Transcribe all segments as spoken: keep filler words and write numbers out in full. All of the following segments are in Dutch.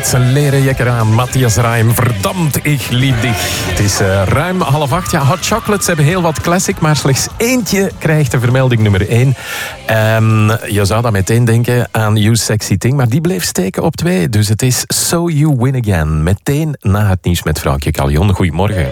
met zijn leren jekker aan. Matthias Reim, verdammt, ik lieb dich. Het is uh, ruim half acht. Ja, Hot Chocolates hebben heel wat classic, maar slechts eentje krijgt de vermelding nummer één. Um, je zou dan meteen denken aan You Sexy Thing, maar die bleef steken op twee. Dus het is So You Win Again. Meteen na het nieuws met Vrouwtje Callion. Goedemorgen.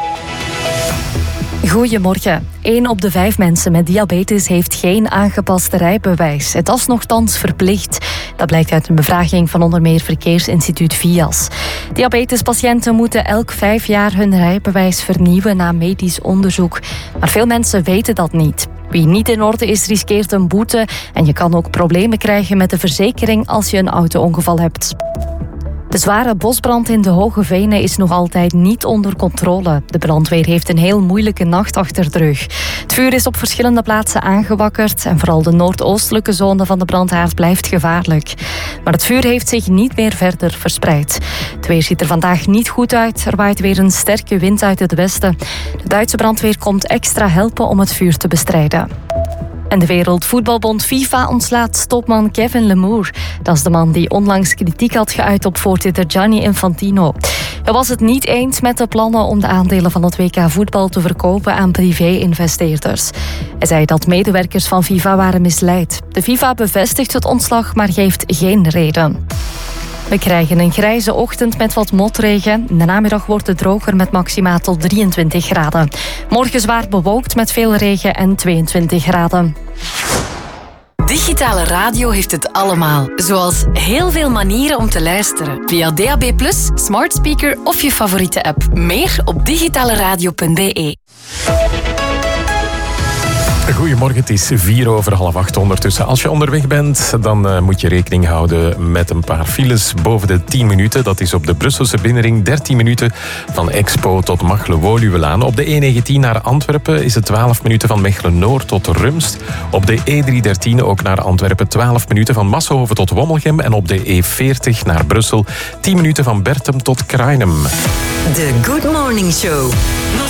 Goedemorgen. Eén op de vijf mensen met diabetes heeft geen aangepast rijbewijs. Het is nochtans verplicht. Dat blijkt uit een bevraging van onder meer Verkeersinstituut V I A S. Diabetespatiënten moeten elk vijf jaar hun rijbewijs vernieuwen na medisch onderzoek. Maar veel mensen weten dat niet. Wie niet in orde is, riskeert een boete. En je kan ook problemen krijgen met de verzekering als je een auto-ongeval hebt. De zware bosbrand in de Hoge Venen is nog altijd niet onder controle. De brandweer heeft een heel moeilijke nacht achter de rug. Het vuur is op verschillende plaatsen aangewakkerd en vooral de noordoostelijke zone van de brandhaard blijft gevaarlijk. Maar het vuur heeft zich niet meer verder verspreid. Het weer ziet er vandaag niet goed uit. Er waait weer een sterke wind uit het westen. De Duitse brandweer komt extra helpen om het vuur te bestrijden. En de Wereldvoetbalbond FIFA ontslaat topman Kevin Lemaire. Dat is de man die onlangs kritiek had geuit op voorzitter Gianni Infantino. Hij was het niet eens met de plannen om de aandelen van het W K voetbal te verkopen aan privé-investeerders. Hij zei dat medewerkers van FIFA waren misleid. De FIFA bevestigt het ontslag, maar geeft geen reden. We krijgen een grijze ochtend met wat motregen. In de namiddag wordt het droger met maximaal tot drieëntwintig graden. Morgen zwaar bewolkt met veel regen en tweeëntwintig graden. Digitale radio heeft het allemaal. Zoals heel veel manieren om te luisteren. Via D A B plus, smart speaker of je favoriete app. Meer op digitaleradio punt b e. Goedemorgen, het is vier over half acht ondertussen. Als je onderweg bent, dan uh, moet je rekening houden met een paar files boven de tien minuten. Dat is op de Brusselse binnenring dertien minuten van Expo tot Machelen-Woluwelaan. Op de E negentien naar Antwerpen is het twaalf minuten van Mechelen-Noord tot Rumst. Op de E driehonderddertien ook naar Antwerpen twaalf minuten van Massenhoven tot Wommelgem. En op de E veertig naar Brussel tien minuten van Bertum tot Kruinem. De Good Morning Show.